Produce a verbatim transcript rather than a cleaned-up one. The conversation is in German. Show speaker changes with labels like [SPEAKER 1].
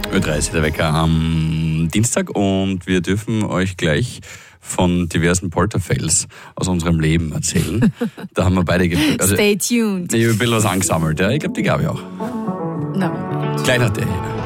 [SPEAKER 1] Ö drei ist der Wecker am Dienstag und wir dürfen euch gleich von diversen Polterfails aus unserem Leben erzählen. Da haben wir beide... Ge- also,
[SPEAKER 2] Stay tuned.
[SPEAKER 1] Ich habe ein bisschen was angesammelt, ja. Ich glaube, die gab ich auch.
[SPEAKER 2] Na, Moment.
[SPEAKER 1] Gleich nach der hier.